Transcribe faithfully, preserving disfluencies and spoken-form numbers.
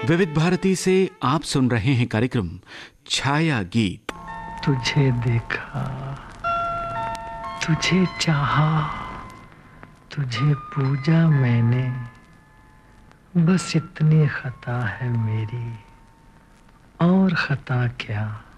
विविध भारती से आप सुन रहे हैं कार्यक्रम छाया गीत। तुझे देखा, तुझे चाहा, तुझे पूजा मैंने, बस इतनी खता है मेरी, और खता क्या।